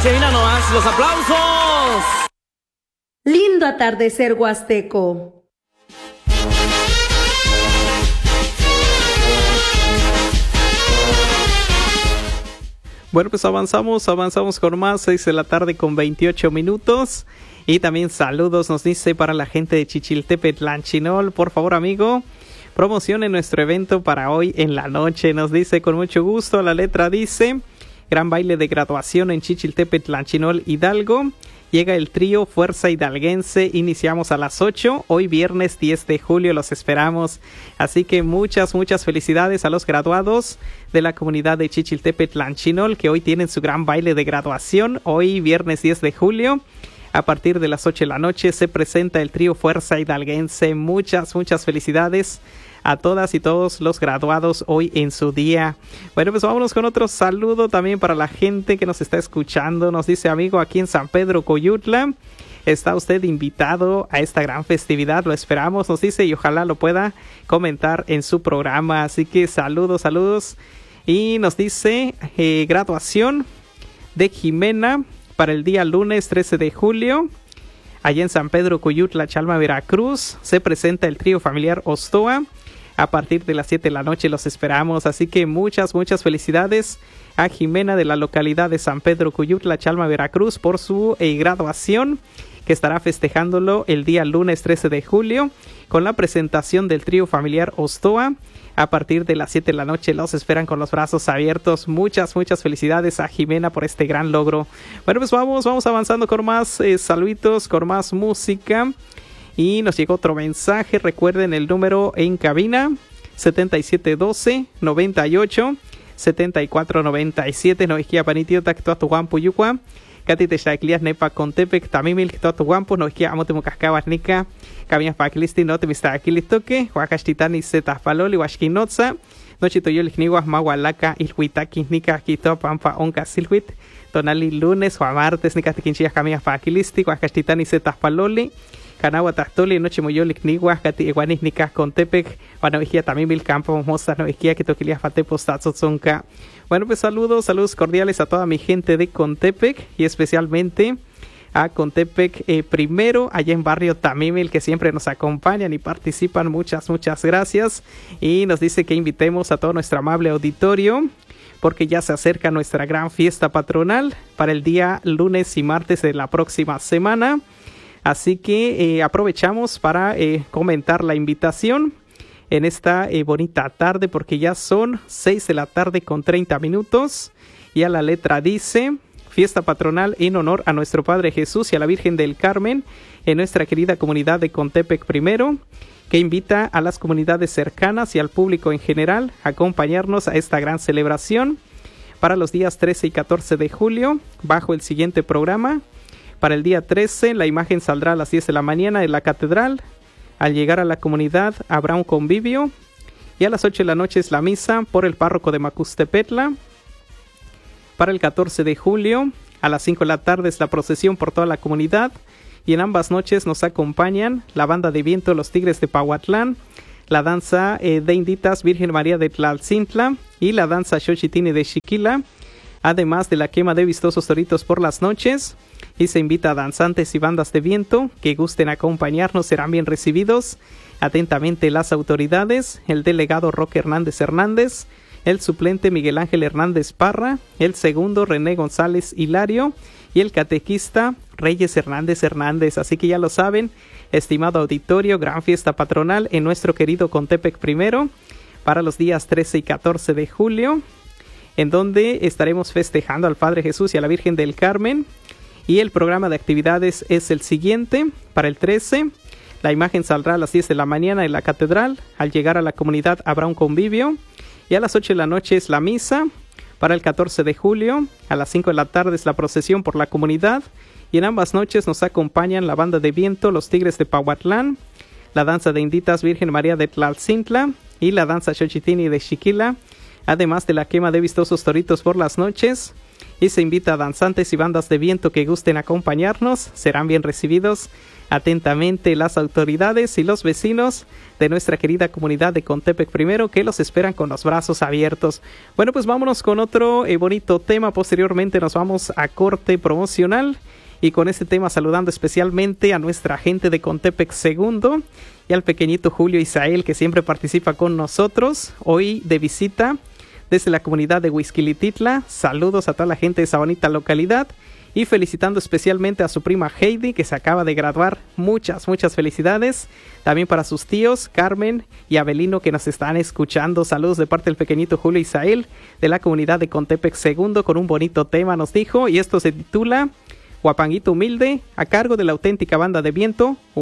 noche, mira nomás, los aplausos. Lindo atardecer huasteco. Bueno, pues avanzamos con más, 6 de la tarde con 28 minutos. Y también saludos, nos dice, para la gente de Chichiltepetlanchinol. Por favor, amigo, promocione nuestro evento para hoy en la noche. Nos dice, con mucho gusto, la letra dice: gran baile de graduación en Chichiltepetlanchinol, Hidalgo. Llega el trío Fuerza Hidalguense, iniciamos a las 8, hoy viernes 10 de julio, los esperamos. Así que muchas felicidades a los graduados de la comunidad de Chichiltepetlanchinol, que hoy tienen su gran baile de graduación, hoy viernes 10 de julio. A partir de las 8 de la noche se presenta el trío Fuerza Hidalguense. Muchas felicidades a todas y todos los graduados hoy en su día. Bueno, pues vámonos con otro saludo también para la gente que nos está escuchando. Nos dice, amigo, aquí en San Pedro Coyutla, está usted invitado a esta gran festividad, lo esperamos, nos dice, y ojalá lo pueda comentar en su programa. Así que saludos. Y nos dice, graduación de Jimena para el día lunes 13 de julio. Allá en San Pedro Coyutla, Chalma, Veracruz, se presenta el trío familiar Ostoa. A partir de las 7 de la noche los esperamos. Así que muchas felicidades a Jimena de la localidad de San Pedro Coyutla, Chalma, Veracruz, por su graduación, que estará festejándolo el día lunes 13 de julio con la presentación del trío familiar Ostoa. A partir de las 7 de la noche los esperan con los brazos abiertos. Muchas felicidades a Jimena por este gran logro. Bueno, pues vamos avanzando con más saluditos, con más música. Y nos llegó otro mensaje. Recuerden el número en cabina: 7712-98-7497. Noisquia panitio tactua tu guampo yucua. Cati te shaiklias nepa contepec tamimil que tu guampo. Noisquia amote mucascabas nica. Cabinas paklisti no te vista aquí listoque. Huacastitani zetas paloli huasquinotza. Nochito yo ligniwas magualaca ilhuitaki nica quito pampa onca silhuit. Tonali lunes o a martes nica tiquinchillas cabinas paklisti. Huacastitani zetas paloli. Canagua Tastoli, Noche Moyolik, Niguas, Gati, Iguanis, Nicas, Contepec, Guanavigia, también Mil Campos, Mozas, Novigia, que toquilías, Fatepos, Tazotzonca. Bueno, pues saludos cordiales a toda mi gente de Contepec y especialmente a Contepec primero, allá en barrio Tamimil, que siempre nos acompañan y participan. Muchas gracias. Y nos dice que invitemos a todo nuestro amable auditorio, porque ya se acerca nuestra gran fiesta patronal para el día lunes y martes de la próxima semana. Así que aprovechamos para comentar la invitación en esta bonita tarde, porque ya son 6 de la tarde con 30 minutos. Y a la letra dice: fiesta patronal en honor a nuestro Padre Jesús y a la Virgen del Carmen en nuestra querida comunidad de Contepec primero, que invita a las comunidades cercanas y al público en general a acompañarnos a esta gran celebración para los días 13 y 14 de julio bajo el siguiente programa. Para el día 13, la imagen saldrá a las 10 de la mañana de la catedral. Al llegar a la comunidad habrá un convivio. Y a las 8 de la noche es la misa por el párroco de Macustepetla. Para el 14 de julio, a las 5 de la tarde es la procesión por toda la comunidad. Y en ambas noches nos acompañan la banda de viento Los Tigres de Pahuatlán, la danza de Inditas Virgen María de Tlaltzintla y la danza Xochitini de Xiquila, además de la quema de vistosos toritos por las noches. Y se invita a danzantes y bandas de viento que gusten acompañarnos, serán bien recibidos. Atentamente las autoridades: el delegado Roque Hernández, el suplente Miguel Ángel Hernández Parra, el segundo René González Hilario y el catequista Reyes Hernández. Así que ya lo saben, estimado auditorio, gran fiesta patronal en nuestro querido Contepec primero para los días 13 y 14 de julio, en donde estaremos festejando al Padre Jesús y a la Virgen del Carmen. Y el programa de actividades es el siguiente: para el 13, la imagen saldrá a las 10 de la mañana en la catedral. Al llegar a la comunidad habrá un convivio. Y a las 8 de la noche es la misa. Para el 14 de julio, a las 5 de la tarde es la procesión por la comunidad. Y en ambas noches nos acompañan la banda de viento Los Tigres de Pahuatlán, la danza de Inditas Virgen María de Tlaltzintla y la danza Xochitini de Xiquila, además de la quema de vistosos toritos por las noches. Y se invita a danzantes y bandas de viento que gusten acompañarnos, serán bien recibidos. atentamente las autoridades y los vecinos de nuestra querida comunidad de Contepec Primero, que los esperan con los brazos abiertos. Bueno, pues vámonos con otro bonito tema. Posteriormente nos vamos a corte promocional y con este tema saludando especialmente a nuestra gente de Contepec Segundo y al pequeñito Julio Isael, que siempre participa con nosotros hoy de visita desde la comunidad de Huixquilititla. Saludos a toda la gente de esa bonita localidad y felicitando especialmente a su prima Heidi, que se acaba de graduar. Muchas felicidades. También para sus tíos Carmen y Abelino, que nos están escuchando. Saludos de parte del pequeñito Julio Isael de la comunidad de Contepec Segundo, con un bonito tema nos dijo, y esto se titula Huapanguito Humilde, a cargo de la auténtica banda de viento